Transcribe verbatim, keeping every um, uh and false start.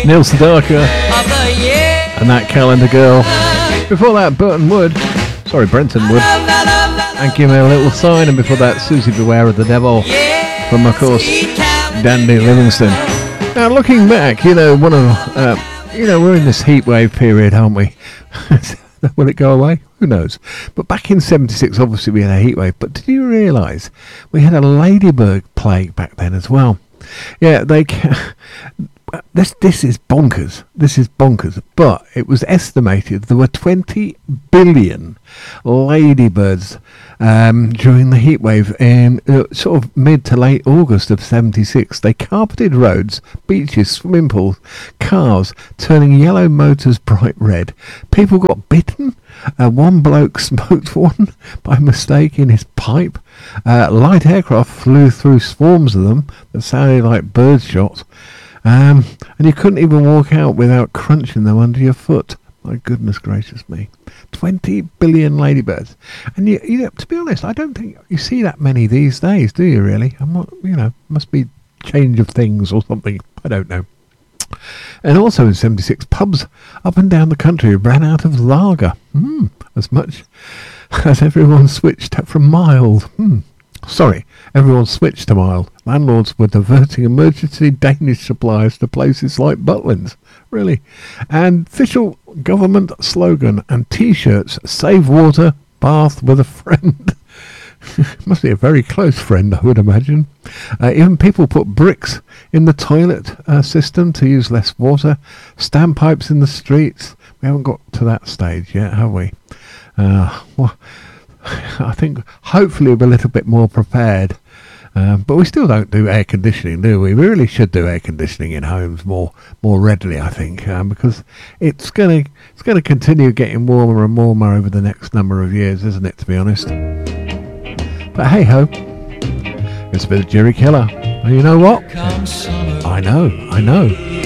Neil Sedaka and That Calendar Girl. Before that, Burton Wood, sorry, Brenton Wood, and Give Me a Little Sign. And before that, Susie Beware of the Devil from, of course, Dandy Livingston. Now, looking back, you know, one of, uh, you know, we're in this heat wave period, aren't we? Will it go away? Who knows? But back in seventy-six, obviously, we had a heat wave. But did you realise we had a ladybird plague back then as well? Yeah, they. Ca- this this is bonkers. This is bonkers. But it was estimated there were twenty billion ladybirds um, during the heat wave in uh, sort of mid to late August of seventy-six. They carpeted roads, beaches, swimming pools, cars, turning yellow motors bright red. People got bitten. Uh, one bloke smoked one by mistake in his pipe. Uh, light aircraft flew through swarms of them that sounded like bird shots. Um, and you couldn't even walk out without crunching them under your foot. My goodness gracious me. twenty billion ladybirds. And, you, you know, to be honest, I don't think you see that many these days, do you really? I'm not, you know, must be change of things or something. I don't know. And also in seventy-six, pubs up and down the country ran out of lager. Mm, as much as everyone switched from mild. Mm. Sorry, everyone switched to mild. Landlords were diverting emergency Danish supplies to places like Butlins. Really. And official government slogan and T-shirts, save water, bath with a friend. Must be a very close friend, I would imagine. Uh, even people put bricks in the toilet uh, system to use less water. Standpipes in the streets. We haven't got to that stage yet, have we? Uh, well, I think hopefully we're a little bit more prepared. Um, but we still don't do air conditioning, do we? We really should do air conditioning in homes more more readily, I think, um, because it's going to it's going to continue getting warmer and warmer over the next number of years, isn't it, to be honest? But hey ho, it's a bit of Jerry Keller. And you know what? I know, I know.